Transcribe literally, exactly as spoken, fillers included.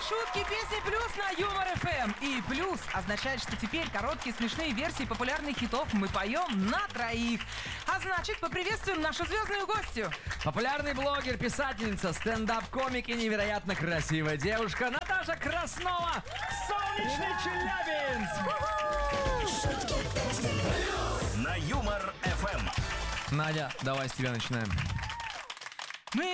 Шутки, песни плюс на Юмор эф эм. И плюс означает, что теперь короткие смешные версии популярных хитов мы поем на троих. А значит, поприветствуем нашу звездную гостью. Популярный блогер, писательница, стендап-комик и невероятно красивая девушка Наташа Краснова. Солнечный Челябинск! На Юмор эф эм. Надя, давай с тебя начинаем.